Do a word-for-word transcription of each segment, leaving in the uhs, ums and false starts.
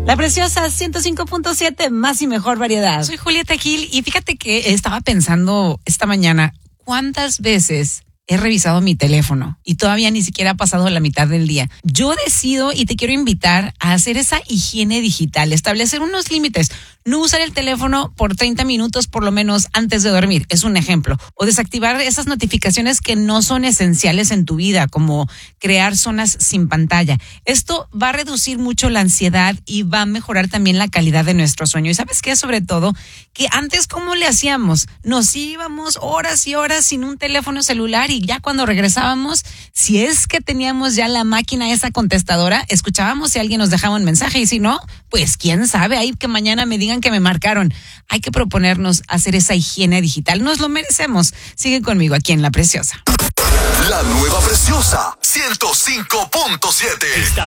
La Preciosa ciento cinco punto siete, más y mejor variedad. Soy Julieta Gil y fíjate que estaba pensando esta mañana, ¿cuántas veces he revisado mi teléfono y todavía ni siquiera ha pasado la mitad del día? Yo decido y te quiero invitar a hacer esa higiene digital, establecer unos límites, no usar el teléfono por treinta minutos por lo menos antes de dormir, es un ejemplo, o desactivar esas notificaciones que no son esenciales en tu vida, como crear zonas sin pantalla. Esto va a reducir mucho la ansiedad y va a mejorar también la calidad de nuestro sueño. ¿Y sabes qué? Sobre todo, que antes, ¿cómo le hacíamos? Nos íbamos horas y horas sin un teléfono celular y ya cuando regresábamos, si es que teníamos ya la máquina esa contestadora, escuchábamos si alguien nos dejaba un mensaje y si no, pues quién sabe, ahí que mañana me digan que me marcaron. Hay que proponernos hacer esa higiene digital, nos lo merecemos. Sigue conmigo aquí en La Preciosa. La nueva Preciosa ciento cinco punto siete.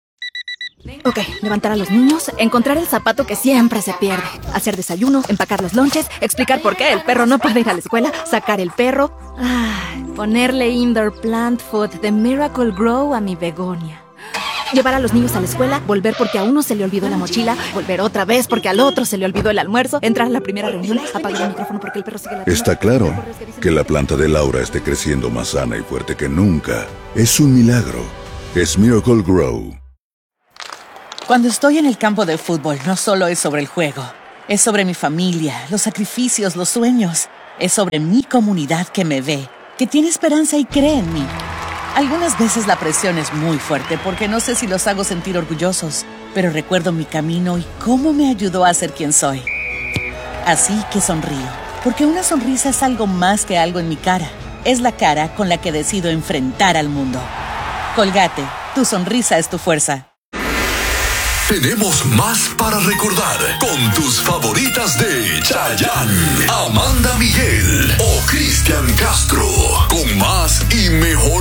Ok, levantar a los niños, encontrar el zapato que siempre se pierde, hacer desayuno, empacar los lonches, explicar por qué el perro no puede ir a la escuela, sacar el perro, ay, ponerle indoor plant food de Miracle Grow a mi begonia. Llevar a los niños a la escuela, volver porque a uno se le olvidó la mochila, volver otra vez porque al otro se le olvidó el almuerzo, entrar a la primera reunión, apagar el micrófono porque el perro sigue la... Está claro que la planta de Laura esté creciendo más sana y fuerte que nunca. Es un milagro. Es Miracle Grow. Cuando estoy en el campo de fútbol, no solo es sobre el juego. Es sobre mi familia, los sacrificios, los sueños. Es sobre mi comunidad que me ve, que tiene esperanza y cree en mí. Algunas veces la presión es muy fuerte porque no sé si los hago sentir orgullosos, pero recuerdo mi camino y cómo me ayudó a ser quien soy. Así que sonrío, porque una sonrisa es algo más que algo en mi cara. Es la cara con la que decido enfrentar al mundo. Colgate, tu sonrisa es tu fuerza. Tenemos más para recordar con tus favoritas de Chayanne, Amanda Miguel o Cristian Castro. Con más y mejor